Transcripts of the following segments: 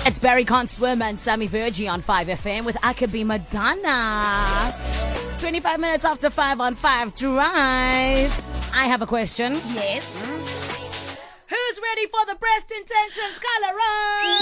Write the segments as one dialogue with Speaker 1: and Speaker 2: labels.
Speaker 1: It's Barry Can't Swim and Sammy Virgie on 5FM with Akabi Madonna. 25 minutes after 5 on 5 Drive. I have a question.
Speaker 2: Yes.
Speaker 1: Who's ready for the Breast Intentions Color Run?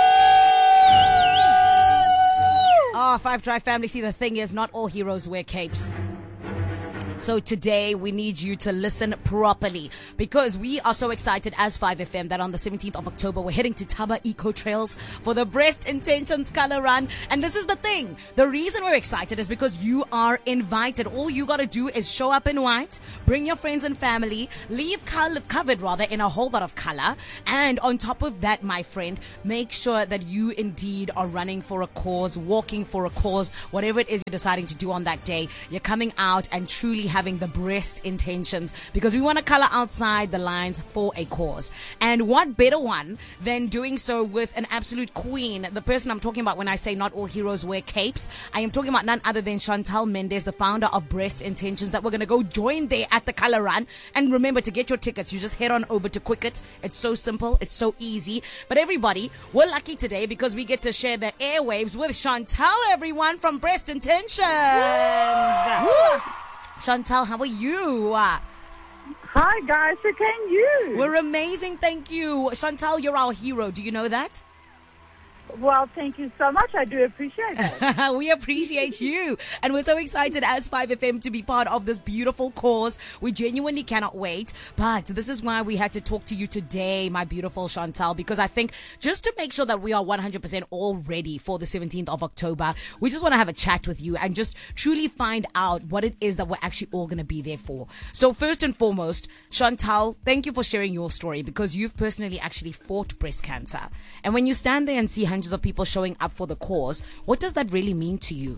Speaker 1: Oh, 5 Drive family, see, the thing is, not all heroes wear capes. So today we need you to listen properly because we are so excited as 5FM that on the 17th of October we're heading to Taba Eco Trails for the Breast Intentions Color Run. And this is the thing. The reason we're excited is because you are invited. All you got to do is show up in white, bring your friends and family, leave covered in a whole lot of color. And on top of that, my friend, make sure that you indeed are running for a cause, walking for a cause, whatever it is you're deciding to do on that day. You're coming out and truly having the breast intentions because we want to color outside the lines for a cause. And what better one than doing so with an absolute queen, the person I'm talking about when I say not all heroes wear capes. I am talking about none other than Chantal Mendes, the founder of Breast Intentions, that we're going to go join there at the color run. And remember, to get your tickets, you just head on over to Quicket. It's so simple. It's so easy. But everybody, we're lucky today because we get to share the airwaves with Chantal, everyone, from Breast Intentions. Woo! Chantal, how are you?
Speaker 3: Hi guys, how can you?
Speaker 1: We're amazing, thank you. Chantal, you're our hero. Do you know that?
Speaker 3: Well, thank you so much. I do appreciate it.
Speaker 1: We appreciate you. And we're so excited as 5FM to be part of this beautiful cause. We genuinely cannot wait. But this is why we had to talk to you today, my beautiful Chantal, because I think just to make sure that we are 100% all ready for the 17th of October, we just want to have a chat with you and just truly find out what it is that we're actually all going to be there for. So first and foremost, Chantal, thank you for sharing your story because you've personally actually fought breast cancer. And when you stand there and see hundreds of people showing up for the cause, what does that really mean to you?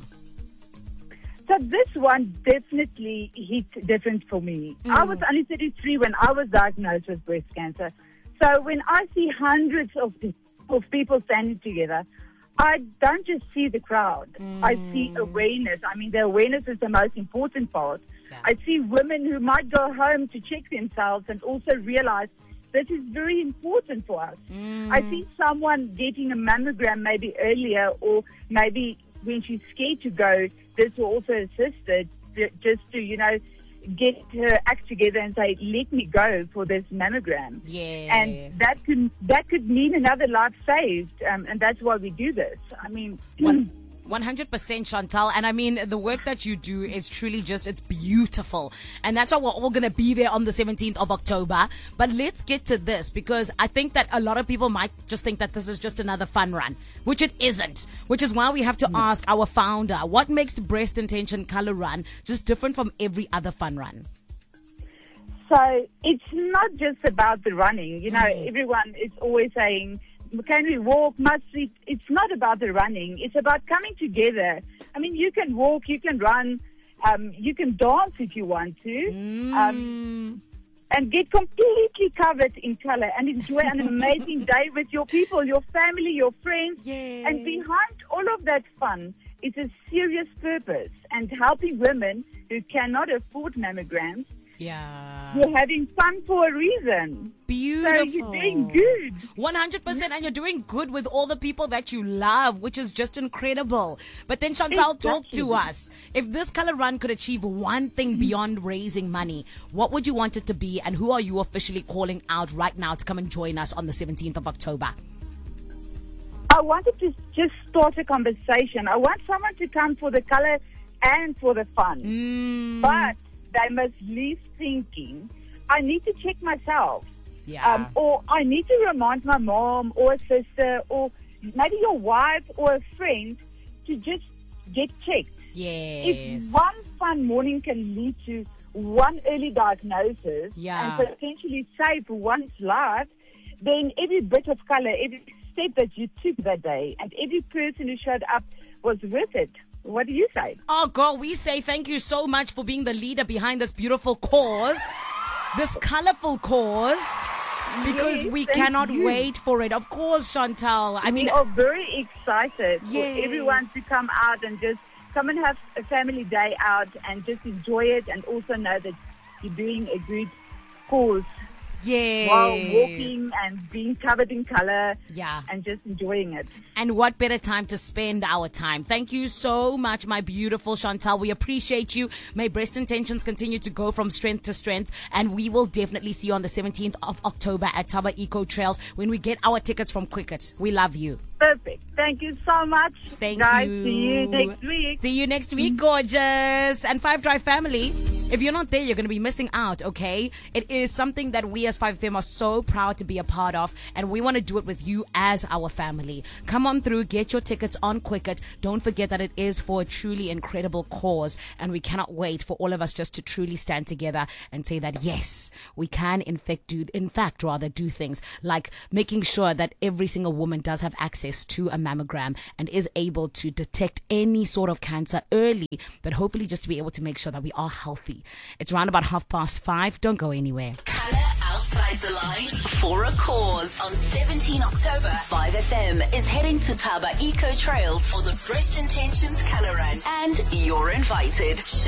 Speaker 3: So this one definitely hit different for me. I was only 33 when I was diagnosed with breast cancer. So when I see hundreds of people standing together, I don't just see the crowd. I see awareness. I mean, the awareness is the most important part. Yeah. I see women who might go home to check themselves and also realize this is very important for us. I see someone getting a mammogram maybe earlier, or maybe when she's scared to go, this will also assist her just to, get her act together and say, let me go for this mammogram.
Speaker 1: Yes.
Speaker 3: And that could mean another life saved, and that's why we do this. I mean...
Speaker 1: 100% Chantal, and I mean the work that you do is truly it's beautiful, and that's why we're all going to be there on the 17th of October. But let's get to this, because I think that a lot of people might just think that this is just another fun run, which it isn't, which is why we have to ask our founder, what makes the Breast Intention Color Run just different from every other fun run?
Speaker 3: So it's not just about the running. Everyone is always saying, can we walk? Must we? It's not about the running. It's about coming together. I mean, you can walk, you can run, you can dance if you want to, and get completely covered in color and enjoy an amazing day with your people, your family, your friends.
Speaker 1: Yes.
Speaker 3: And behind all of that fun is a serious purpose, and helping women who cannot afford mammograms.
Speaker 1: Yeah.
Speaker 3: You're having fun for a reason.
Speaker 1: Beautiful.
Speaker 3: So you're doing good.
Speaker 1: 100%, and you're doing good with all the people that you love, which is just incredible. But then Chantal, talk to us. If this color run could achieve one thing beyond raising money, what would you want it to be, and who are you officially calling out right now to come and join us on the 17th of October?
Speaker 3: I wanted to just start a conversation. I want someone to come for the color and for the fun. But they must leave thinking, I need to check myself.
Speaker 1: Yeah.
Speaker 3: Or I need to remind my mom or a sister or maybe your wife or a friend to just get checked.
Speaker 1: Yes.
Speaker 3: If one fun morning can lead to one early diagnosis and potentially save one's life, then every bit of color, every step that you took that day, and every person who showed up was worth it. What do you say?
Speaker 1: Oh, girl, we say thank you so much for being the leader behind this beautiful cause, this colorful cause, because we cannot wait for it. Of course, Chantal.
Speaker 3: We are very excited for everyone to come out and just come and have a family day out and just enjoy it, and also know that you're doing a good cause
Speaker 1: Yes.
Speaker 3: while walking and being covered in color.
Speaker 1: Yeah.
Speaker 3: And just enjoying it.
Speaker 1: And what better time to spend our time? Thank you so much, my beautiful Chantal. We appreciate you. May Breast Intentions continue to go from strength to strength. And we will definitely see you on the 17th of October at Thaba Eco Trails when we get our tickets from Quicket. We love you.
Speaker 3: Perfect. Thank you so much.
Speaker 1: Thank
Speaker 3: guys.
Speaker 1: you.
Speaker 3: See you next week.
Speaker 1: See you next week, gorgeous. And 5 Drive family, if you're not there, you're going to be missing out, okay? It is something that we as 5FM are so proud to be a part of, and we want to do it with you as our family. Come on through, get your tickets on Quicket. Don't forget that it is for a truly incredible cause, and we cannot wait for all of us just to truly stand together and say that, yes, we can in fact do things like making sure that every single woman does have access to a mammogram and is able to detect any sort of cancer early, but hopefully just to be able to make sure that we are healthy. It's around about 5:30. Don't go anywhere.
Speaker 2: Color outside the lines for a cause. On 17 October, 5FM is heading to Thaba Eco Trails for the Breast Intentions Color Run, and you're invited.